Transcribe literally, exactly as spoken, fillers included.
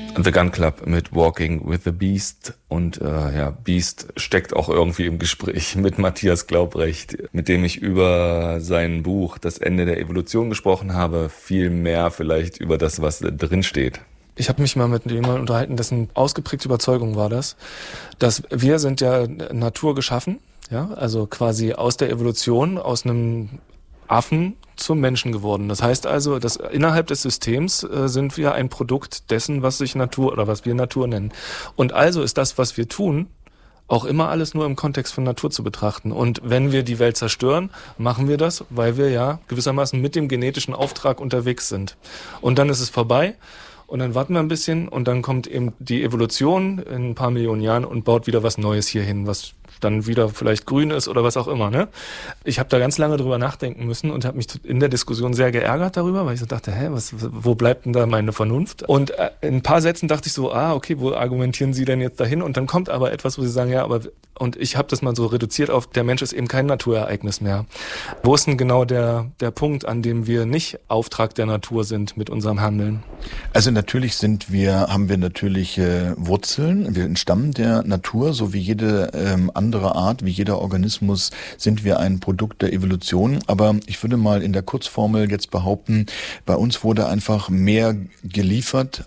The Gun Club mit Walking with the Beast und äh, ja, Beast steckt auch irgendwie im Gespräch mit Matthias Glaubrecht, mit dem ich über sein Buch Das Ende der Evolution gesprochen habe, viel mehr vielleicht über das, was drin steht. Ich habe mich mal mit jemandem unterhalten, dessen ausgeprägte Überzeugung war das, dass wir sind ja Natur geschaffen, ja, also quasi aus der Evolution, aus einem Affen zum Menschen geworden. Das heißt also, dass innerhalb des Systems äh, sind wir ein Produkt dessen, was sich Natur oder was wir Natur nennen. Und also ist das, was wir tun, auch immer alles nur im Kontext von Natur zu betrachten. Und wenn wir die Welt zerstören, machen wir das, weil wir ja gewissermaßen mit dem genetischen Auftrag unterwegs sind. Und dann ist es vorbei. Und dann warten wir ein bisschen und dann kommt eben die Evolution in ein paar Millionen Jahren und baut wieder was Neues hier hin, was dann wieder vielleicht grün ist oder was auch immer. Ne? Ich habe da ganz lange drüber nachdenken müssen und habe mich in der Diskussion sehr geärgert darüber, weil ich so dachte, hä, was, wo bleibt denn da meine Vernunft? Und in ein paar Sätzen dachte ich so, ah, okay, wo argumentieren Sie denn jetzt dahin? Und dann kommt aber etwas, wo Sie sagen, ja, aber, und ich habe das mal so reduziert auf, der Mensch ist eben kein Naturereignis mehr. Wo ist denn genau der, der Punkt, an dem wir nicht Auftrag der Natur sind mit unserem Handeln? Also natürlich sind wir, haben wir natürliche Wurzeln, wir entstammen der Natur, so wie jede ähm, andere Art, wie jeder Organismus sind wir ein Produkt der Evolution. Aber ich würde mal in der Kurzformel jetzt behaupten, bei uns wurde einfach mehr geliefert,